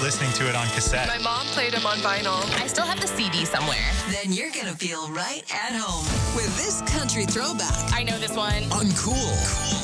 listening to it on cassette. My mom played him on vinyl. I still have the CD somewhere. Then you're going to feel right at home with this country throwback. I know this one. Uncool.